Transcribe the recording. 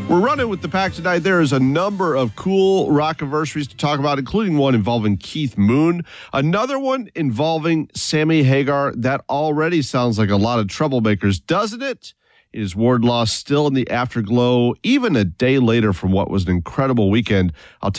We're running with the pack tonight. There is a number of cool rock anniversaries to talk about, including one involving Keith Moon. Another one involving Sammy Hagar. That already sounds like a lot of troublemakers, doesn't it? Is Wardlaw still in the afterglow, even a day later from what was an incredible weekend? I'll tell